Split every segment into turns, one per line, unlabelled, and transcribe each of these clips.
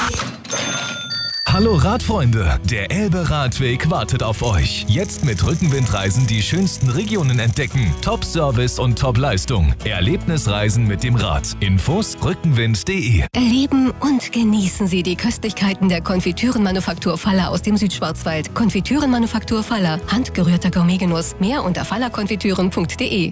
Hallo Radfreunde, der Elbe-Radweg wartet auf euch. Jetzt mit Rückenwindreisen die schönsten Regionen entdecken. Top-Service und Top-Leistung. Erlebnisreisen mit dem Rad. Infos rückenwind.de.
Erleben und genießen Sie die Köstlichkeiten der Konfitürenmanufaktur Faller aus dem Südschwarzwald. Konfitürenmanufaktur Faller. Handgerührter Gourmetgenuss. Mehr unter fallerkonfitüren.de.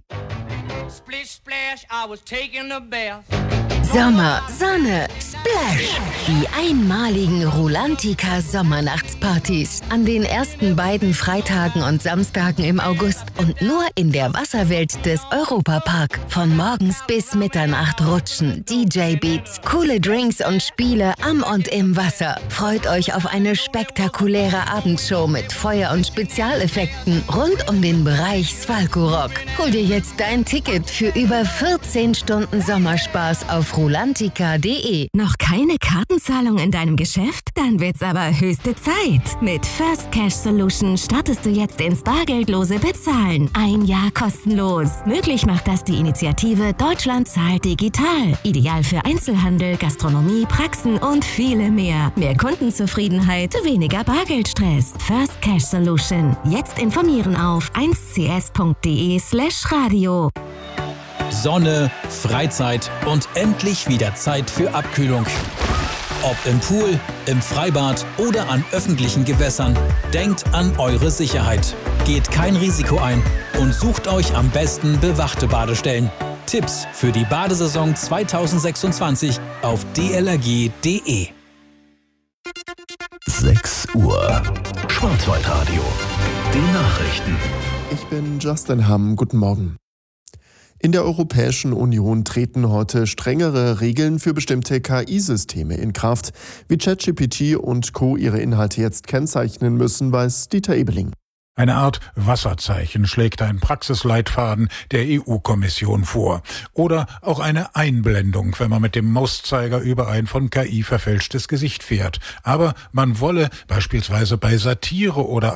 Sommer, Sonne, Splash! Die einmaligen Rulantica Sommernachtspartys. An den ersten beiden Freitagen und Samstagen im August und nur in der Wasserwelt des Europapark. Von morgens bis Mitternacht rutschen, DJ-Beats, coole Drinks und Spiele am und im Wasser. Freut euch auf eine spektakuläre Abendshow mit Feuer- und Spezialeffekten rund um den Bereich Svalko-Rock. Hol dir jetzt dein Ticket für über 14 Stunden Sommerspaß auf rulantica.de.
Noch keine Kartenzahlung in deinem Geschäft? Dann wird's aber höchste Zeit. Mit First Cash Solution startest du jetzt ins bargeldlose Bezahlen. 1 Jahr kostenlos. Möglich macht das die Initiative Deutschland zahlt digital. Ideal für Einzelhandel, Gastronomie, Praxen und viele mehr. Mehr Kundenzufriedenheit, weniger Bargeldstress. First Cash Solution. Jetzt informieren auf 1cs.de/radio.
Sonne, Freizeit und endlich wieder Zeit für Abkühlung. Ob im Pool, im Freibad oder an öffentlichen Gewässern, denkt an eure Sicherheit. Geht kein Risiko ein und sucht euch am besten bewachte Badestellen. Tipps für die Badesaison 2026 auf dlrg.de.
6 Uhr. Schwarzwaldradio. Die Nachrichten.
Ich bin Justin Hamm. Guten Morgen. In der Europäischen Union treten heute strengere Regeln für bestimmte KI-Systeme in Kraft. Wie ChatGPT und Co. ihre Inhalte jetzt kennzeichnen müssen, weiß Dieter Ebeling.
Eine Art Wasserzeichen schlägt ein Praxisleitfaden der EU-Kommission vor. Oder auch eine Einblendung, wenn man mit dem Mauszeiger über ein von KI verfälschtes Gesicht fährt. Aber man wolle beispielsweise bei Satire oder